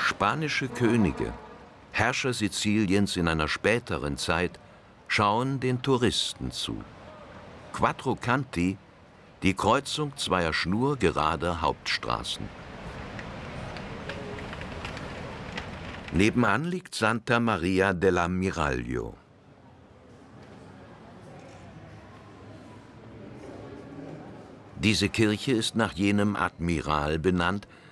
Spanische Könige, Herrscher Siziliens in einer späteren Zeit, schauen den Touristen zu. Quattro Canti, die Kreuzung zweier schnurgerader Hauptstraßen. Nebenan liegt Santa Maria dell'Ammiraglio. Diese Kirche ist nach jenem Admiral benannt,